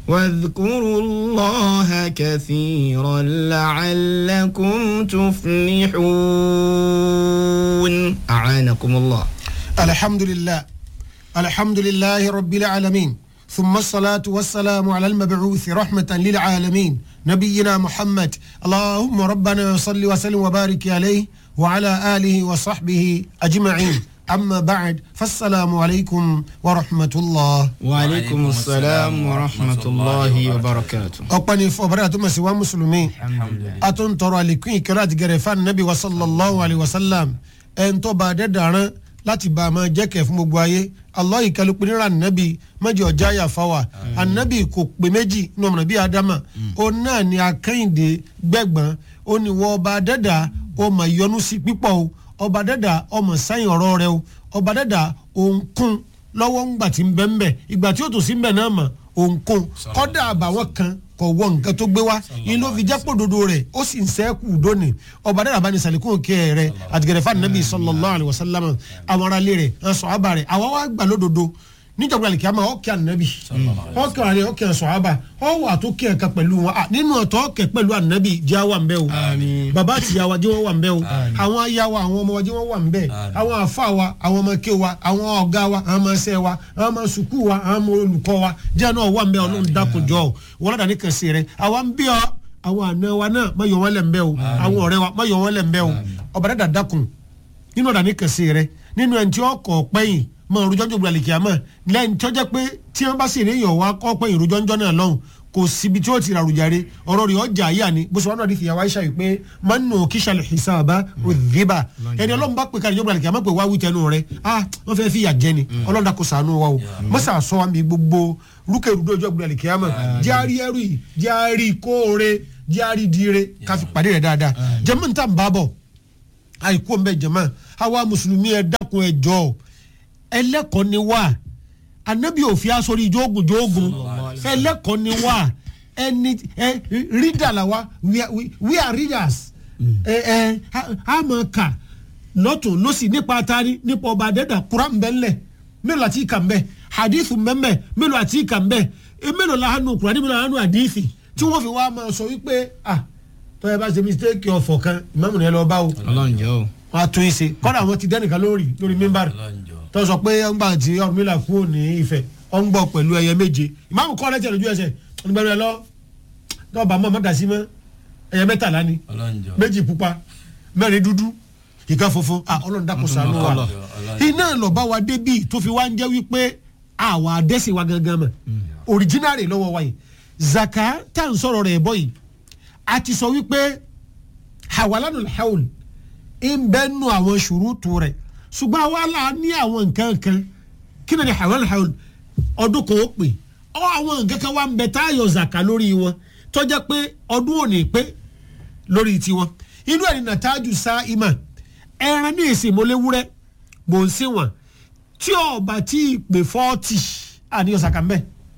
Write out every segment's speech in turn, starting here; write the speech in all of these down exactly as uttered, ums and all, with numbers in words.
واذكروا الله كثيرا لعلكم تفلحون أعانكم الله. الحمد لله الحمد لله رب العالمين ثم الصلاة والسلام على المبعوث رحمة للعالمين نبينا محمد. اللهم ربنا صل وسلم وبارك عليه وعلى آله وصحبه أجمعين. أما بعد فالسلام عليكم ورحمة الله. وعليكم السلام ورحمة الله وبركاته. أقبل فبرات مسوى مسلمين أتون ترى لكي كرات جرفان النبي وصلى الله عليه وسلم أنتو بعد دارا láti bá a máa jẹ́ kẹ̀ fún gbogbo ayé Allah ìkẹlù pé níra ànábì mẹ́jọ jáyà fáwà ànábì kò pé méjì ní ọmọ nàbí adama ó náà ní akẹ́yìndé gbẹ̀gbọ́n ó ní wọ́n ọba dẹ́dà ó mà yọ́nú sí pípọ̀ o ọba dẹ́dà ọmọ sáyìn ọ̀rọ̀ rẹ o ọba dẹ́dà òǹkùn lọ́wọ́ ńgbà tí ń bẹ́ ń bẹ̀ ìgbà tí ó tó sí ń bẹ̀ náà mà òǹkùn kọ́dà àbàwọ́n kan kò wọ nǹkan tó gbé wá yín ló fi jápò dodo rẹ̀ ó sì ń sẹ́kù dóni ọba dára bá ní sàlékún òkè rẹ̀ àtìgẹ̀rẹ̀ fún anabi sallallahu alayhi wa sallam àwọn ará lé rẹ̀ àwọn sọ̀hábà rẹ̀ àwọn wá gbà lódodo níjọba àlìkíyàmá ọ̀kẹ́ anabi ọ̀kẹ́ àrẹ ọ̀kẹ́ sọ̀hábà ọ̀wọ̀ àtúnkẹ́ ẹ̀ka pẹ̀lú wọn nínú ọ̀tọ̀ ọ̀kẹ́ pẹ̀lú anabi jẹ́ àwọn àmbẹ́ o bàbá àti ìyá wa jẹ́ wọ́n wà àmbẹ́ o àwọn aya wa àwọn ọmọ wa jẹ́ wọ́n wà àmbẹ́ àwọn àfa wa àwọn ọmọ ké wa àwọn ọ̀gá wa àwọn ọmọ ẹsẹ̀ wa àwọn ọmọ sùkú wa àwọn ọmọ olùkọ́ wa jẹ́ náà wà àmbẹ́ ọlọ́run dákunjọ́ wọ́n lọ́dà ní kẹsì rẹ̀ àwọn ń bí ọ àwọn àna wa náà má yọ wọ́n lẹ̀ ń bẹ́ o àwọn ọ̀rẹ́ wa má yọ wọ́n lẹ̀ ń bẹ́ o ọba dàda dákun nínú ọ̀dà ní kẹsì rẹ̀ nínú ẹni tí ọkọ̀ pẹ́yìn mọ òrùjọ́njọ́ gbọ́dọ̀ àlìkíyà mọ́ lẹ́yìn tó jẹ́ pé tí wọ́n bá sì rí èèyàn wá kọ́ pé ìrùjọ́njọ́ náà lọ́hùn kò síbi tí ó ti ràrùjáre ọ̀rọ̀ rẹ̀ ọjà yíyà ni bó ṣe wọn náà di fìyàwó Aisha yìí pé máa ń nù kíṣà lè hisaba òdìbà ẹni ọlọ́run bá pè ká ìjọba àlìkíyà mọ́ pé wá wí tẹnu rẹ̀ ah wọ́n fẹ́ fìyà jẹ ni ọlọ́run dà kó ṣàánú wa o mọ́sà sọ wa mi gbogbo rúkèrúdó ìjọba àlìkíyà mọ́ járí ẹrú yìí járí kóore járí dire káfi pàdé rẹ̀ dáadáa jẹ́mọ́ ní tà ń bá bọ̀ àìkú ọ̀nbẹ jẹ́mọ́ àwa mùsùlùmí ẹ dákun ẹ jọ̀ọ́ ẹlẹ́kọ̀ọ́ ni wá anabi òfin asọ̀rọ̀ ìjóògùn jóògùn ẹlẹ́kọ̀ọ́ ni wá ẹni ẹ rídà la wa we are readers ẹ ẹ àmọ̀ọ́kà lọ́tún lọ́sì nípa atari nípa ọba adẹ́dà kura mbẹ́lẹ̀ mélòó àti ìkà mbẹ́ hadithu mbẹ́mbẹ́ mélòó àti ìkà mbẹ́ mélòó la hanu kura mélòó la hanu hadithi tí wọ́n fi wá máa sọ wípé ah tọ́yẹ bá ṣe mistake ọ̀fọ̀ kan ìmáàmù ni ẹ lọ bá o ọlọ́run jẹ́ o wọ́n á tún ṣe kọ́dà àwọn ti dẹ́nìkan lórí lórí mímbàrì tó sọ pé ọgbà tí Ọ̀rúnmìlà kúrò ní Ifẹ̀ ọ ń gbọ́ pẹ̀lú ẹyẹ méje ìmáàmù kọ́ lẹ́tẹ̀ lójú ẹsẹ̀ onígbàlú ẹ lọ tọ́ba mọ́ mọ́dà mọ́ ẹyẹ mẹ́tàlá ni méjì pupa mẹ́rin dúdú ìka funfun ah ọlọ́run dákun ṣàánú wa iná lọ́ba wa débì tó fi wá ń jẹ́ wípé àwa adẹ́sìn wa gangan mọ̀ òrìjínárì lọ́wọ́ wa yìí zaka tá à ń sọ̀rọ̀ rẹ̀ bọ́ yìí a ti sọ wípé hawalanul hawl ń bẹ́ẹ̀ nù àwọn ṣùrùtù rẹ̀ ṣùgbọ́n àwa la ní àwọn nǹkan kan kí ni hawalanul hawl ọdún kan ó pè ọ àwọn nǹkan kan wà ń bẹ tá a yọ zaka lórí wọn tó jẹ́ pé ọdún ò ní pé lórí tiwọn inú ẹ̀ ní nàtájú sá ìmà ẹran ní èsì mọ́léwúrẹ́ mò ń sìn wọ́n tí ọba tí ì pè fọ́ọ̀tì àníyàn zaka ń bẹ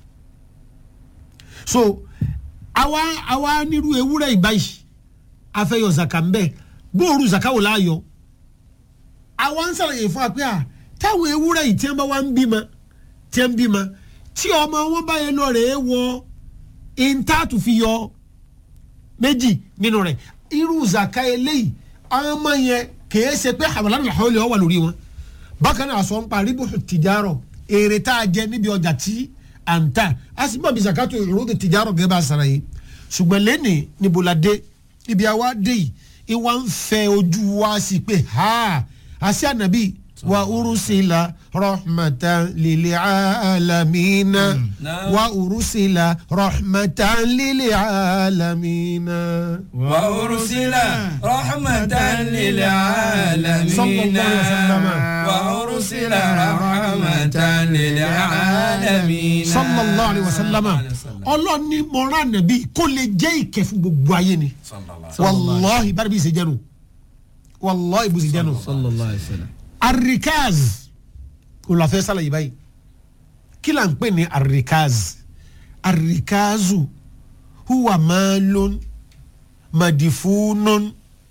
so àwa àwa nírú ewúrẹ́ ìbáyìí afẹ́yọ̀ zaka ń bẹ bóòrù zaka wò láàyò àwa ń sàlàyé fún wa pé à táwọn ewúrẹ́ yìí tí wọ́n bá wá ń bímọ tí wọ́n ń bímọ tí ọmọ wọn bá yẹ lọ rèé wọ intaatu fi yọ méjì nínú rẹ̀ irú zaka eléyìí àwọn ọmọ yẹn kìí ṣe pé hawalanul hawl wà lórí wọn bákan náà sọ ń pa ribu tìjárọ èrè tá a jẹ níbi ọjà tí à ń tà a sì mọ̀ bí zakato ìròdì tìjárọ gẹ́gẹ́ bá a sara yìí ṣùgbọ́n lẹ́nì níbo la dé ibi àwa dé yìí ìwà ń fẹ́ ojú wa sí pé ha àṣẹ ànàbí wa urusila rahmatan lil alamina wa urusila rahmatan lil alamina wa urusila rahmatan lil alamina wa urusila rahmatan lil alamina sallallahu alaihi wasallam Ọlọ́run ní mọ̀ràn ànàbí kó lè jẹ́ ìkẹ́ fún gbogbo ayé ni wàláhi bá bí ìṣèjẹ́nu wàláhi bó ìṣèjẹ́nu sallallahu alaihi wasallam. Arrikaz olùfẹ́ sálàyé báyìí kí là ń pè ní arrikaz arrikazu huwa malun madifunun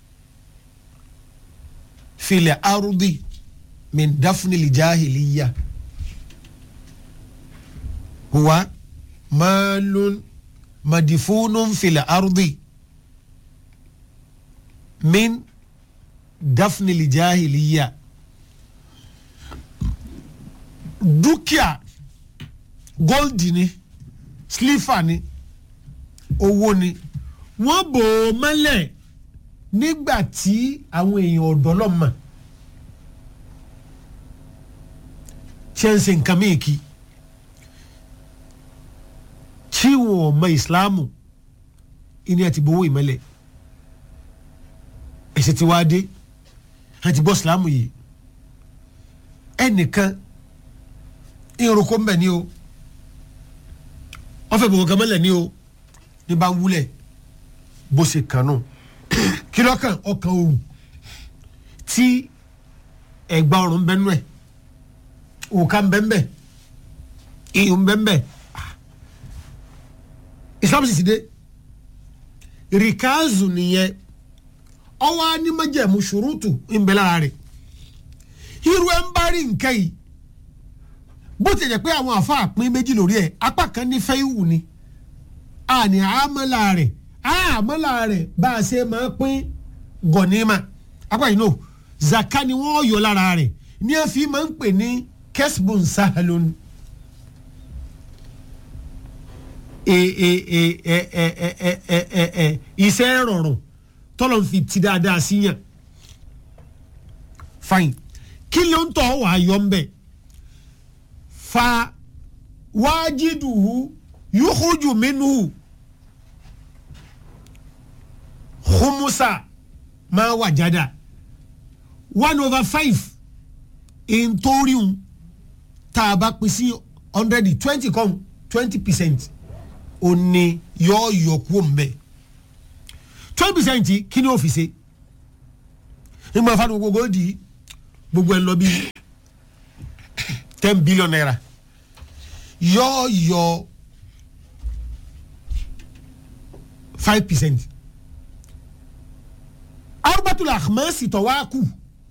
fil ardi min dafni lijahiliya huwa malun madifunun fil ardi min dafni lijahiliya dúkìá goldi ni sliver ni owó ni wọ́n bò ó mọ́lẹ̀ nígbà tí àwọn èèyàn ọ̀dọ́ lọ́mọ ṣe ń ṣe nǹkan méèkì tí wọn mọ ìsìláàmù ìní àti gbowó ìmọ́lẹ̀ ẹ̀sẹ̀ tí wàá dé àti bọ́ ìsìláàmù yìí ẹnìkan ìrùkọ́ mbẹ̀ ni o wọ́n fẹ́ bọ̀wọ̀ kàmẹ́lẹ̀ ni o ní bá ń wúlẹ̀ bó ṣe kàn nù kí lọ́kàn ọkàn òru tí ẹ̀gbà ọ̀run bẹ́ẹ̀ nù ẹ̀ òkà ń bẹ́ẹ̀ bẹ́ẹ̀ iyùn ń bẹ́ẹ̀ bẹ́ẹ̀ Islam sì ti dé rìkáàzù nìyẹn ọwọ́ anímọ̀jẹ̀mú ṣùrùtù ń bẹ lára rẹ̀ irú ẹ̀ ń bá rí nǹkan yìí bó ti jẹ́ pé àwọn àfa pín méjì lórí ẹ̀ apá kan ní fẹ́ẹ́wù ni àní àmọ́là rẹ̀ àmọ́là rẹ̀ bá a ṣe máa pín gọ̀nìmà apá yìí nò zaka ni wọ́n yọ lára rẹ̀ ní ẹ fi máa ń pè ní kesbun sahalun iṣẹ́ rọrùn tọ́lọ̀ ń fi ti dáadáa sí yàn fain kí ló ń tọ́ wàá yọ ń bẹ̀ fa wájídùú yúkújù mínú humusa máa wà jáda one over five ntoriun tá a bá pín sí hundred twenty kan twenty percent ó ní yọ yọkú mbẹ twenty percent kí ni ó fi ṣe nígbà fanu gbogbo di gbogbo ẹ lọ bí ten billion naira yọ yọ five percent arbatul akhmasi tó wá kù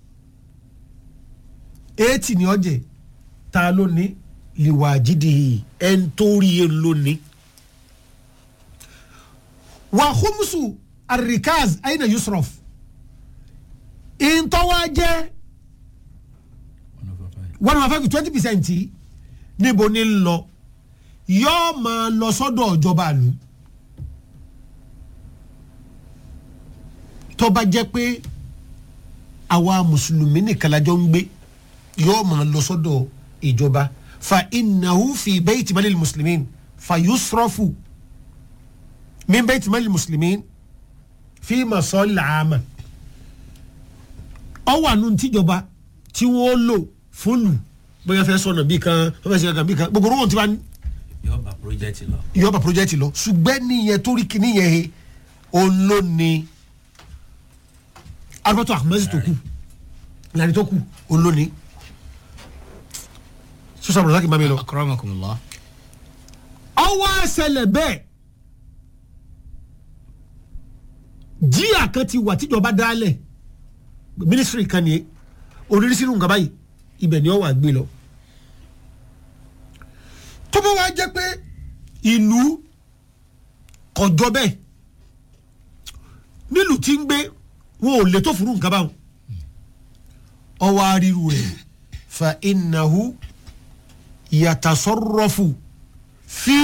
eighty ni ọjẹ ta ló ní liwajidi ẹn torí ẹ lónìí wa khumsu arrikaz aina yusraf in tawaje one over five twenty percent níbo ni lọ yóò máa lọ sọ́dọ̀ ìjọba ìlú tó bá jẹ́ pé àwa mùsùlùmí nìkan la jọ ń gbé yóò máa lọ sọ́dọ̀ ìjọba fa innahu fi bayti malil muslimin fa yusrafu min bayti malil muslimin fi masalil aama ọwọ́ àánú tíjọba tí wọ́n lò fóònù bóyá fẹ́ sọ̀nà bí kan wọ́n fẹ́ sọ̀nà bí kan gbogbo owó tí wọ́n. yọba project lọ. yọba project lọ ṣùgbọ́n nìyẹn torí kìíní yẹn he olóni arúgbó ahmed tó kù nàní tó kù olóni sọ́sọ́ àbúrò sákì bámi lọ. akramakumullah. ọwọ́ àṣẹlẹ̀ bẹ́ẹ̀ jíà kan ti wà tíjọba dálẹ̀ ministry kan ní oríṣiríṣi nǹkan báyìí ibẹ̀ ni ó wà gbé lọ. tó bá wá jẹ́ pé ìlú kọjọ bẹ́ẹ̀ nílùú tí ń gbé wọn ò lè tó furu nǹkan báwọn ọwọ́ àríru rẹ̀ fa innahu yatasarrafu fi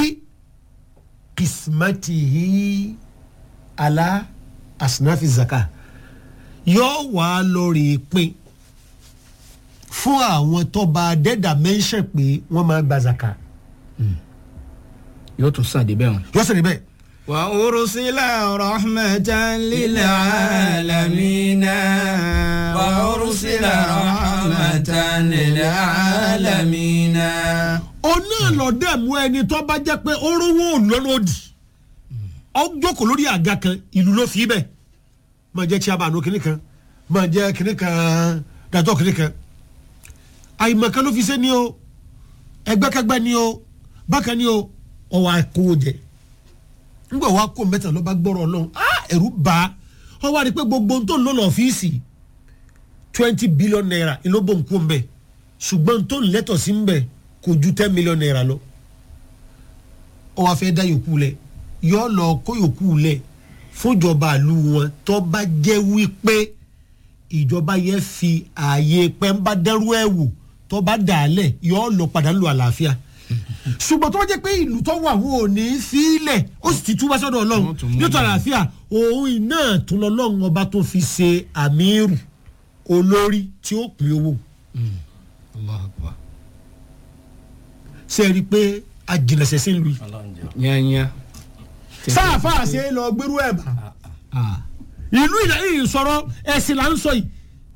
qismatihi ala asnafi zaka yóò wá lórí pín fún àwọn tó bá dẹ́dà mẹ́ńṣẹ̀ pé wọ́n máa gba zaka. yóò tún sàn débẹ̀ wọn. yóò sàn débẹ̀. wa ursila rahmatan lil alamina. wa ursila rahmatan lil alamina. ọ̀nà lọ́dẹ̀ mú ẹni tó bá jẹ́ pé ó rówó lọ́lọ́dì ó jókòó lórí àga kan ìlú ló fi bẹ́ẹ̀ máa jẹ́ chairman kìnìún kan máa jẹ́ kìnìún kan dàtọ̀ kìnìún kan àyìnbọ̀kan ló fi ṣe ni o ẹgbẹ́kẹgbẹ́ ni o bákan ni o ọwọ́ àkówó jẹ nígbà wàá kó mẹ́ta ló bá gbọ́rọ̀ ọlọ́run ẹ̀rù bá ọ wá rí i pé gbogbo tó ń lò lọ ọ́fíìsì twenty billion naira ló bò ń kó ń bẹ̀ ṣùgbọ́n tó ń lẹ́tọ̀ sí ń bẹ̀ kò ju ten million naira lọ ó wá fẹ́ dá yòókù lẹ̀ yọ lọ kó yòókù lẹ̀ fúnjọba ìlú wọn tó bá jẹ́ wípé ìjọba yẹn fi ààyè pẹ́ńbà dẹ́rú ẹ̀ wò tó bá dà á lẹ̀ yọ lọ padà lọ àlàáfíà ṣùgbọ́n tó bá jẹ́ pé ìlú tó wà wọ́n ò ní sílẹ̀ ó sì ti túbọ̀ sọ́dọ̀ ọlọ́run nítorí àlàáfíà òun iná tó lọ́lọ́run ọba tó fi ṣe àmírù olórí tí ó pín owó. ṣe é rí i pé ajìnlẹ̀sẹ̀ sí ìlú yìí. yányá. sáàfà ṣe é lọ gbérú ẹ̀ bá ìlú ìlú sọ̀rọ̀ ẹ̀sìn là ń sọ yìí.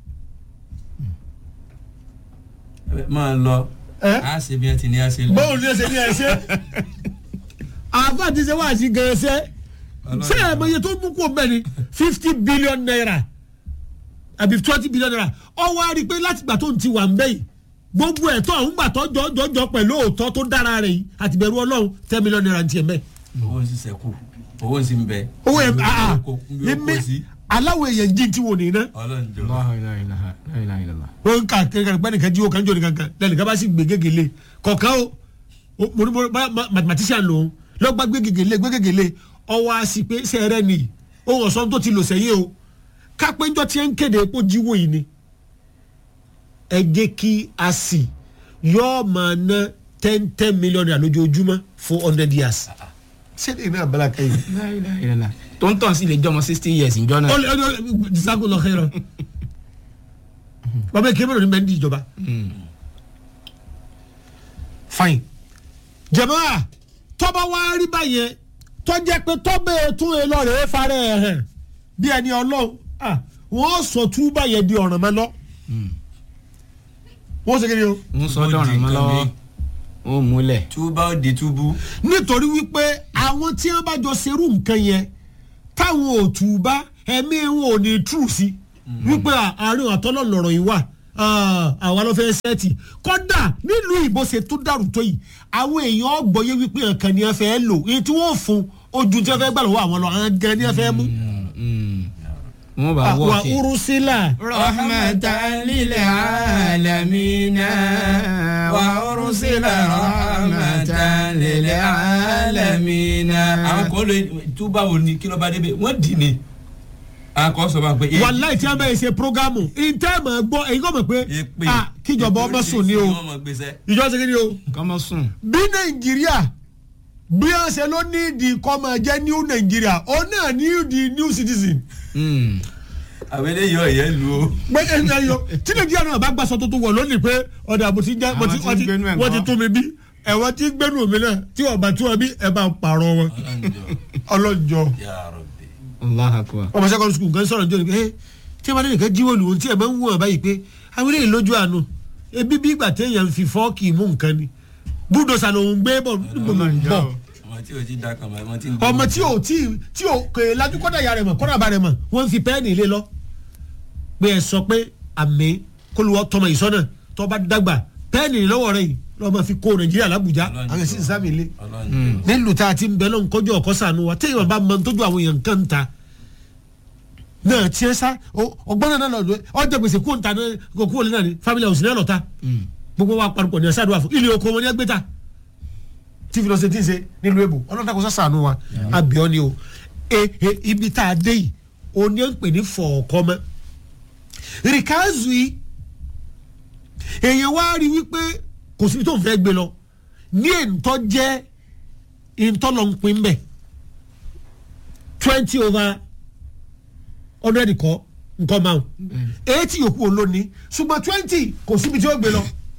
máa lọ a ṣe bí ẹ ti ní a ṣe lọ. bóun ní ẹsẹ̀ ní ẹsẹ̀ àbá ti ṣe wá sí gẹ̀ẹ́sẹ̀ ṣé ẹ̀mọ iye tó mú kó bẹ́ẹ̀ ni fifty billion naira àbí twenty billion naira ọwọ́ a rí i pé láti gbà tó ń ti wà ń bẹ́ yìí gbogbo ẹ̀tọ́ àwọn gbà tó jọjọ pẹ̀lú òótọ́ tó dára rẹ̀ yìí àti bẹ̀rù ọlọ́run ten million naira ti ẹ̀ mẹ́. owó ń ṣiṣẹ́ kù owó ń sì ń bẹ. owó ẹ̀ ah aláwọ̀ èèyàn jí ti wò ní iná. ó ń kà kékeré pẹ́ nìkan jí o kan jò nìkan kan lẹ́nìkan bá sì gbé gégele kọ̀ọ̀kan o mo ní mo mathematician lòun lọ́gbà gbé gégele gbé gégele ọwọ́ a sì pé sẹ́rẹ́ ni ohun ọ̀sán tó ti lò sẹ́yìn o kápẹ́njọ́ tí ń kéde epo jíwò yìí ni ẹ jẹ́ kí a sì yóò máa ná ten ten million naira lójoojúmọ́ for hundred years. ṣé ní ìná àbálá kẹ́yìn. tó ń tàn sí ilé jọmọ sixty years ìjọ náà. ó lè ó lè disago lọ kẹrọ bàbá èké mẹ́rin ní bẹ́ẹ̀ ní ìjọba. fine jẹ̀mọ́ tọ́ba wa rí báyẹn tọ́jẹ́ pé tọ́bẹ̀ tún ẹ lọ rèé farẹ́ ẹ̀ hàn bí ẹni ọlọ́run wọ́n sọ túbà yẹn di ọ̀ràn mọ́ lọ. wọ́n sọ kí ni o. ń sọ dọ̀ràn mọ́ lọ́wọ́ ó múlẹ̀. túbà ó di túbú. nítorí wípé àwọn tí wọ́n bá jọ serú nǹkan yẹn táwọn ò túbà ẹ̀mí wọn ò ní tú sí wípé àárín àtọ́lọ́ lọ̀rọ̀ yìí wà àwa ló fẹ́ sẹ́ẹ̀tì kọ́dà nílùú ìbò ṣe tó dàrú tó yìí àwọn èèyàn gbọ́yé wípé nǹkan ni wọ́n fẹ́ lò èyí tí wọ́n fún ojú tí wọ́n fẹ́ gbà lọ́wọ́ àwọn lọ àwọn gan ni wọ́n fẹ́ mú. wọ́n bá wọ́ wa urusila. rahmatan lil alamina wa urusila rahmatan lil alamina. àwọn kò lè túbà wò ní kí ló bá débẹ̀ wọ́n dì ní akọsọ ma pe. wàláì tí a bá yẹ ṣe programu ìtẹ́ mọ̀ gbọ́ èyí kò mọ̀ pé ah kíjọba ọmọ sùn ni o ìjọ ṣe kí ni o. kọ́mọ sùn. bí nàìjíríà bí wọ́n ṣe ló ní ìdí kọ́mọ jẹ́ new nàìjíríà ó náà ní ìdí new citizen. àwọn eléyìí ọ̀yẹ́ lu o. pé ẹni ayọ tí nàìjíríà náà bá gbàsọ tuntun wọ̀ lónìí pé ọ̀dà àbò tí wọ́n ti tún mi bí ẹ̀wọ̀n tí gbẹ́nu mi náà tí ọ̀bà tí wọ́n bí ẹ̀ bá pààrọ̀ wọn ọlọ́jọ́. ọmọ secondary school nǹkan sọ̀rọ̀ jọ ni pé tí ẹ bá nìkan jíwọ́ lù wọ́n tí ẹ bá ń wọ́n báyìí pé àwọn eléyìí lójú àánú ebi bí ìgbà téèyàn fi fọ́ọ̀kì mú nǹkan ni búdòsà lòún gbé bọ̀ bọ̀ ọmọ tí o ti da kàn ọmọ tí. ọmọ tí o tí tí o kè lájú kọ́dà ya rẹ̀ mọ̀ kọ́dà bá rẹ̀ mọ̀ wọ́n fi pẹ́ẹ́nì ilé lọ pé ẹ sọ pé àmì kólúwọ́ tọmọ ìsọ́nà tó bá dàgbà pẹ́ẹ́nì lọ́wọ́ rẹ̀ yìí lọ́mọ fi kó nàìjíríà làbújá àwọn èsì sábì ilé nílùú tá a ti ń bẹ lọ́n kọjú ọ̀kọ́ sànú wa téèyàn bá mọ tójú àwọn èèyàn kan ta náà tiẹ̀ sá ọgbọ́n náà lọ́dọ̀ ọjà gbèsè kó ń ta kó kó lé náà ní family house náà lọ́ta gbogbo wa parupọ̀ ní ẹ̀sádùn àfọ̀ ilé oko wọn ní ẹgbẹ́ta tí fi lọ sí ti ń ṣe nílùú èbò ọlọ́dà kó sànú wa àbíọ́ ni o ibi tá a dé yìí o ní ń pè ní fọ̀ọ̀kọ́ mọ́ rìkázù yìí èèyàn wá rí wípé kò síbi tó ń fẹ́ gbé lọ ní èntọ́ jẹ́ èntọ́ lọ ń pín bẹ́ẹ̀ twenty over hundred kọ́ nǹkan máa eighty yòókù olóni ṣùgbọ́n twenty kò síbi tí ó gbé lọ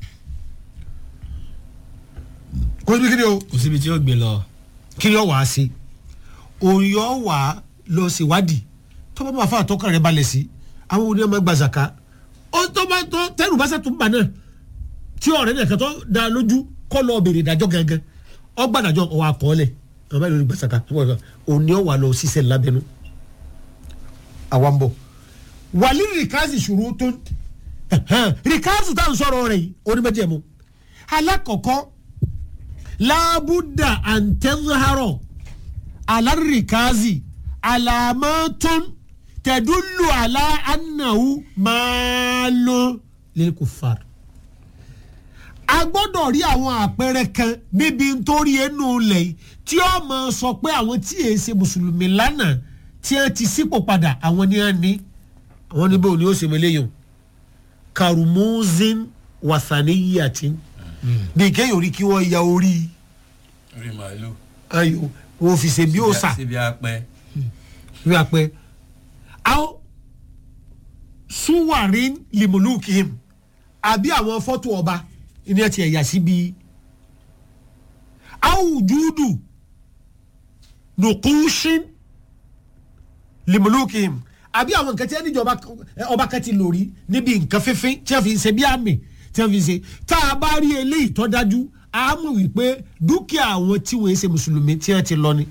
kò síbi kí ni o. kò síbi tí ó gbé lọ. kí ni ó wàá sí òòyọ̀ wàá lọ síwádìí tó bá máa fà àtọ́kàn rẹ̀ balẹ̀ sí àwọn oníyàn máa gba zaka ó tó bá tó tẹ́rù bá sẹ́tù bà náà tí ọ̀rẹ́ nìkan tó da lójú kọ́ lọ bèrè ìdájọ́ gangan ọgbà ìdájọ́ ọwọ́ àkọọ́lẹ̀ ọba ìlú gbàsàkà òní ọ̀wà lọ ṣiṣẹ́ lábẹ́nu àwọn bọ̀ wàlí rìkázì ṣòro tó rìkázì tá à ń sọ̀rọ̀ rẹ̀ yìí onímọ̀jẹ̀ mu alákọ̀ọ́kọ́ lábúdà àǹtẹ̀zárọ̀ alárìkázì àlàmọ́tún tẹ̀dúlù àlá ànàwó máa lọ lẹ́kọ̀ọ́ fàr a gbọ́dọ̀ rí àwọn àpẹẹrẹ kan níbi nítorí ẹnu ilẹ̀ tí ó máa sọ pé àwọn tí èé ṣe mùsùlùmí lánàá tí wọ́n ti sípò padà àwọn ni wọ́n ní àwọn níbo ni ó ṣe mẹ́lẹ́yìn karumuzin wasaniyatin bí kéèyàn rí kí wọ́n ya orí orí màálù ayò wọ́n fi ṣe bí ó sà síbi apẹ bí apẹ àwọn suwarin limulukihim àbí àwọn fọ́tò ọba ní ẹ ti ẹ̀yà síbi awùjúdù nùkúṣin limulukihim àbí àwọn nǹkan tí ẹni jọ ọba kan ti lò rí níbi nǹkan fífín tí wọ́n fi ṣe bí àmì tí wọ́n fi ṣe tá a bá rí eléyìí tó dájú a mọ̀ wípé dúkìá àwọn tí wọ́n ṣe mùsùlùmí tí wọ́n ti lọ ni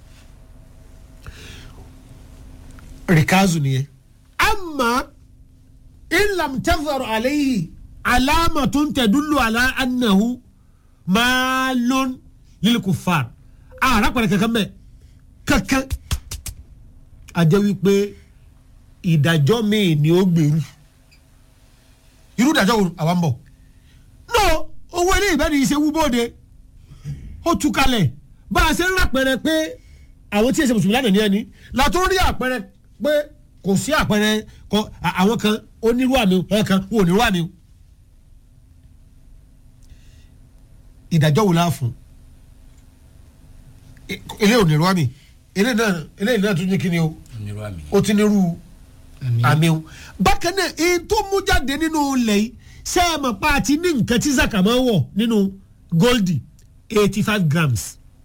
rikazu nìyẹn ama ilam tafar alayhi alamatun tadullu ala annahu maalun lil kuffar ara pẹrẹ kankan bẹ kankan a jẹ́ wípé ìdájọ́ míì ni ó gbèrú irú ìdájọ́ wo àwa ń bọ̀ no owó ilé ìbẹ́ni ìṣe wú bóde ó tú kalẹ̀ bá a ṣe ń rápẹrẹ pé àwọn tí ẹ ṣe mùsùlùmí lánàá ní ẹni látó rí àpẹrẹ pé kò sí àpẹrẹ kọ àwọn kan onírú àmì ẹ kan wọn ò nírú àmì ìdájọ́ wo la fún ilé ò nírú àmì ilé náà ilé náà tún ní kíni o ó ti nírú àmì o bákan náà èyí tó mú jáde nínú ilẹ̀ yìí ṣé ẹ mọ̀ pa àti ní nǹkan tí zaka máa ń wọ̀ nínú goldi eighty five grams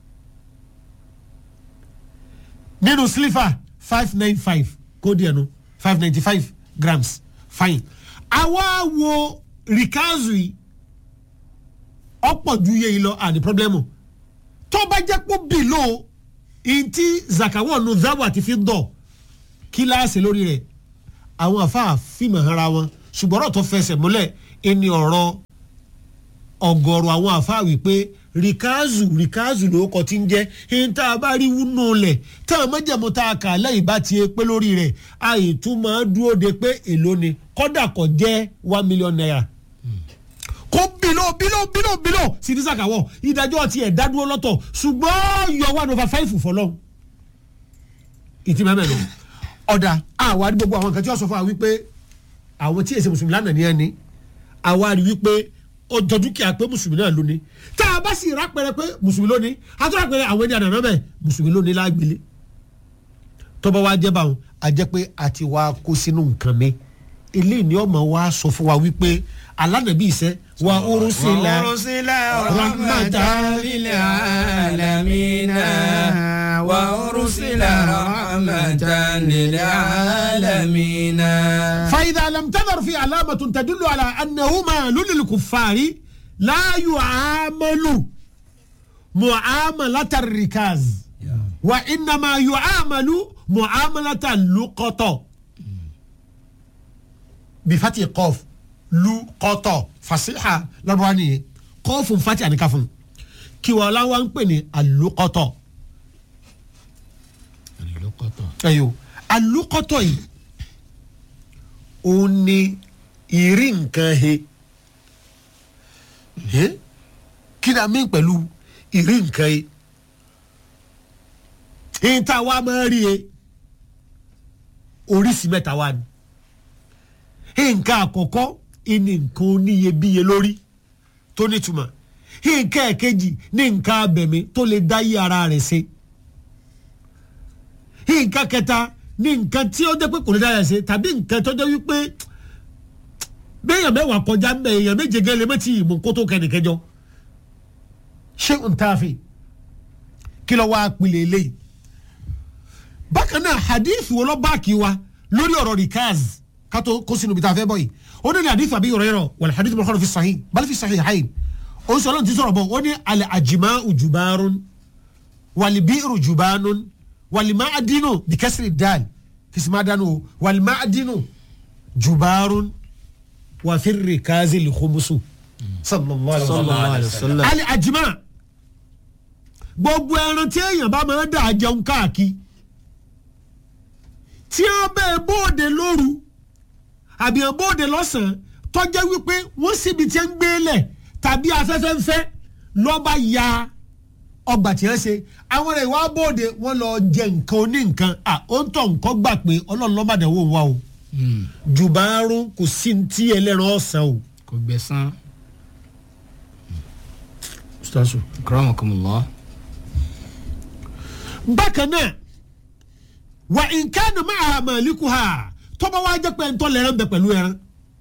nínú silver five nine five kóòdì ẹnu five ninety five grams fine àwa wo rikazu yìí ọ̀pọ̀ ju iye yìí lọ àní pọ́blẹ́mù tó bá jẹ́ pé bìlò ntí zakawọ̀ nù dáwọ̀ àti fi dọ̀ kíláàsì lórí rẹ̀ àwọn àfáà fíìmù ara wọn ṣùgbọ́n ọ̀rọ̀ tó fẹsẹ̀ múlẹ̀ ẹni ọ̀rọ̀ ọ̀gọ̀rọ̀ àwọn àfáà wípé rikazu rikazu ló kọ tí ń jẹ́ ẹni tá a bá rí wúnú lẹ̀ tá a mọ̀jẹ̀mú tá a kà lẹ́yìn bá ti pé lórí rẹ̀ àyè tún máa dúró de pé èló ni kọ́dà kò jẹ́ one million naira kó bílò bílò bílò bílò sinisa kàwọ́ ìdájọ́ tiẹ̀ dádúró lọ́tọ̀ ṣùgbọ́n yọ one over five fọlọ́ ìtì mẹ́mẹ́ lọ ọ̀dà àwa rí gbogbo àwọn nǹkan tí wọ́n sọ fún wa wípé àwọn tí èsì mùsùlùmí lánàá ní ẹni àwa rí wípé ọjọ́ dúkìá pé mùsùlùmí náà lóní tá a bá sì rápẹrẹ pé mùsùlùmí lóní àtúrápẹrẹ àwọn ẹni àdànà bẹ́ẹ̀ mùsùlùmí lóní lágbélé tọ́ba wa jẹ́ báwọn a jẹ́ pé àti wa kó sínú nǹkan mi eléyìí ni ọmọ wa sọ fún wa wípé alánàbí iṣẹ́ wa urusila rahmatan lil alamina wa urusila rahmatan lil alamina. فإذا لم تظهر في علامة تدل على أنه مال للكفار لا يعامل معاملة الركاز وإنما يعامل معاملة اللقطة بفتح قاف لقطة فصيحة لبوانية قاف فتح يعني كفن كي ولا وانبني اللقطة اللقطة أيوه اللقطة ó ní ìrí nǹkan he kí ni a mí pẹ̀lú ìrí nǹkan he èyí tá a wá máa rí e oríṣi mẹ́ta wá ni nǹkan àkọ́kọ́ ní nǹkan oníyebíye lórí tó nítumọ̀ nǹkan ẹ̀kejì ní nǹkan abẹ̀mí tó lè dá yí ara rẹ̀ ṣe nǹkan kẹta ní nǹkan tí ó jẹ́ pé kò ní dára ṣe tàbí nǹkan tó jẹ́ wípé béèyàn mẹ́wàá kọjá ń bẹ èèyàn méje gẹ́lẹ́ méjì ìmọ̀ kó tó kẹ́nìkẹ́jọ ṣé n ta fi kí ló wá pilẹ̀ eléyìí bákan náà hadith wo ló bá kí wa lórí ọ̀rọ̀ rikaz kátó kó sínú ibi tá a fẹ́ bọ̀ yìí ó ní hadith Abi Hurairah wal hadith mọ̀kànlá fi sahih bal fi sahihayn ó sọ lọ́nà tí sọ̀rọ̀ bọ̀ ó ní al ajma'u jubarun wal bi'ru jubanun والمعدن بكسر الدال كسر معدن والمعدن جبار وفي الركاز الخمس صلى الله عليه وسلم على أجمع gbogbo ẹran tí èèyàn bá máa dà jẹun káàkiri tí a bẹ́ẹ̀ bóde lóru àbí bóde lọ́sàn-án tọ́jẹ́ wípé wọ́n síbi tí ń gbé lẹ̀ tàbí afẹ́fẹ́ ń fẹ́ lọ́ba ya ọgbà tí wọ́n ṣe àwọn rẹ̀ wá bóde wọ́n lọ jẹ nǹkan oní nǹkan à ó ń tọ̀ nǹkan gbà pé ọlọ́run lọ́mọdé wò wá o jùbárún kò sí tí ẹlẹ́ran ọ̀sán o. kò gbẹ̀sán. ustazu. akramakumullah. bákan náà wà nǹkan máa màlíkù ha tọ́ba wá jẹ́ pé ntọ́ lẹ́rán bẹ pẹ̀lú ẹran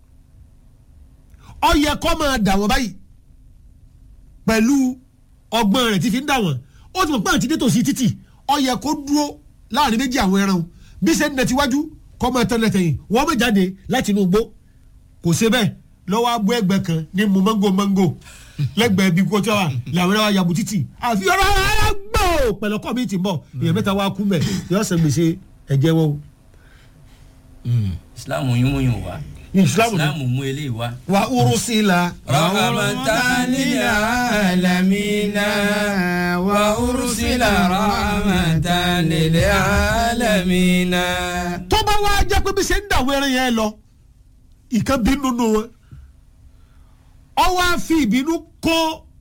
ó yẹ kó máa dà wọ́n báyìí pẹ̀lú ọgbọ́n rẹ̀ ti fi ń dà wọ́n ó ti mọ̀ pé àti dé tòsí títì ó yẹ kó dúró láàrin méjì àwọn ẹran o bí ṣe ń nẹ tiwájú kọ́ máa tán lẹ́tẹ̀yìn wọ́n mọ̀ jáde láti inú igbó kò ṣe bẹ́ẹ̀ lọ́wọ́ abú ẹgbẹ́ kan ní mu mango mango lẹ́gbẹ̀ẹ́ bí kò tí wà làwọn ẹran yabu títì àfi ọ̀rọ̀ ara gbọ́ pẹ̀lú ọkọ̀ mi ti bọ̀ èèyàn mẹ́ta wá kú mẹ́ yọ sẹ́ gbèsè ẹ̀jẹ̀ wọn o. Islam yín mú yín wá. Islam mú eléyìí wá. wa urusila. rahmatan lil alamina wa ursila rahmatan lil alamina. tọ́ba wa jẹ́ pé bí ṣe ń dàwọ́ ẹran yẹn lọ ìkan bínú nù wọn ọwọ́ àfi ìbínú kó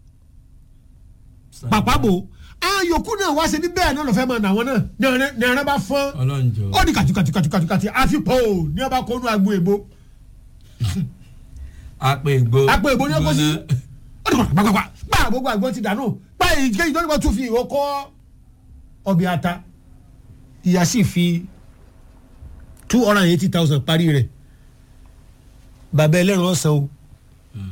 pàpà bò àwọn yòókù náà wá ṣe ní bẹ́ẹ̀ náà lọ́fẹ́ máa nà wọ́n náà ní ẹran bá fọ́n ó ní kàtúkàtú kàtúkàtú kàtú àfipò ní ọba kó nú agbo èbó. apẹ ègbó apẹ ègbó ní ọkọ sí ó ní kọ́ pàpàpà pa gbogbo àgbọn ti dànù pa èyíkéyìí tó ní wọ́n tún fi ìwọ kọ́ ọbẹ̀ ata ìyá sì fi two hundred and eighty thousand parí rẹ̀ bàbá ẹlẹ́rìn ọ̀sán o